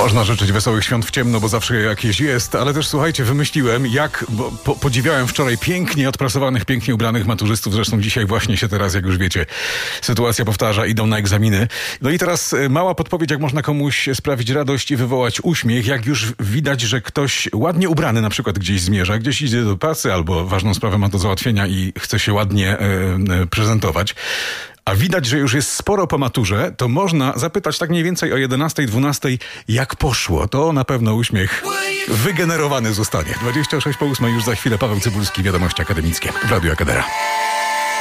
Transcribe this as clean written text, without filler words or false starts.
Można życzyć wesołych świąt w ciemno, bo zawsze jakieś jest, ale też słuchajcie, wymyśliłem, podziwiałem wczoraj pięknie odprasowanych, pięknie ubranych maturzystów, zresztą dzisiaj właśnie się teraz, jak już wiecie, sytuacja powtarza, idą na egzaminy. No i teraz mała podpowiedź, jak można komuś sprawić radość i wywołać uśmiech, jak już widać, że ktoś ładnie ubrany na przykład gdzieś zmierza, gdzieś idzie do pracy albo ważną sprawę ma do załatwienia i chce się ładnie prezentować. A widać, że już jest sporo po maturze, to można zapytać tak mniej więcej o 11, 12, jak poszło. To na pewno uśmiech wygenerowany zostanie. 26 po 8 już za chwilę Paweł Cybulski, Wiadomości Akademickie w Radiu Akadera.